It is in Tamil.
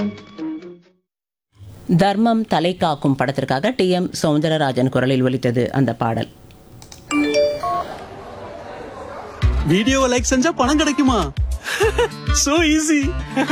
தர்மம் தலை காக்கும் படத்திற்காக டி.எம். சௌந்தரராஜன் குரலில் ஒலித்தது அந்த பாடல். வீடியோவை லைக் செஞ்சா பணம் கிடைக்குமா? So easy.